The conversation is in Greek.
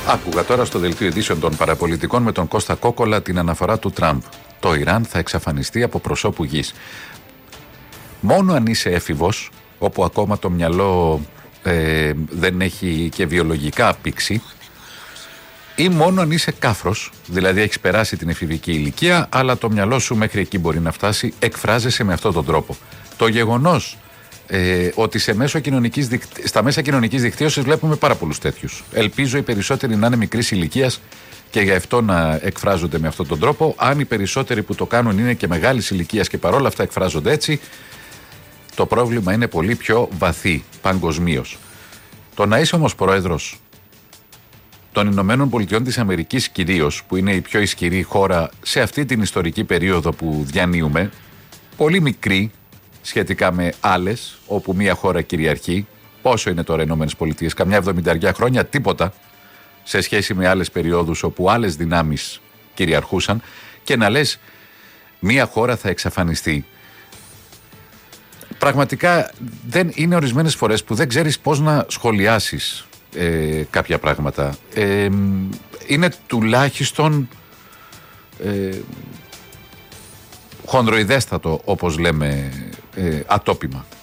Άκουγα τώρα στο δελτίο ειδήσεων των παραπολιτικών με τον Κώστα Κόκολα την αναφορά του Τραμπ. Το Ιράν θα εξαφανιστεί από προσώπου γης. Μόνο αν είσαι έφηβος, όπου ακόμα το μυαλό δεν έχει και βιολογικά απήξει, ή μόνο αν είσαι κάφρος, δηλαδή έχεις περάσει την εφηβική ηλικία, αλλά το μυαλό σου μέχρι εκεί μπορεί να φτάσει, εκφράζεσαι με αυτόν τον τρόπο. Το γεγονός ότι στα μέσα κοινωνικής δικτύωσης βλέπουμε πάρα πολλούς τέτοιους. Ελπίζω οι περισσότεροι να είναι μικρής ηλικίας και γι' αυτό να εκφράζονται με αυτόν τον τρόπο. Αν οι περισσότεροι που το κάνουν είναι και μεγάλης ηλικίας και παρόλα αυτά εκφράζονται έτσι, το πρόβλημα είναι πολύ πιο βαθύ παγκοσμίως. Το να είσαι όμως πρόεδρος των Ηνωμένων Πολιτειών της Αμερικής κυρίως, που είναι η πιο ισχυρή χώρα σε αυτή την ιστορική περίοδο που διανύουμε, πολύ μικρή σχετικά με άλλες, όπου μία χώρα κυριαρχεί. Πόσο είναι τώρα οι Ηνωμένες Πολιτείες? Καμιά 70 χρόνια, τίποτα σε σχέση με άλλες περιόδους όπου άλλες δυνάμεις κυριαρχούσαν, και να λες μία χώρα θα εξαφανιστεί. Πραγματικά δεν είναι ορισμένες φορές που δεν ξέρεις πώς να σχολιάσεις κάποια πράγματα. Είναι τουλάχιστον χονδροειδέστατο, όπως λέμε ατόπιμα.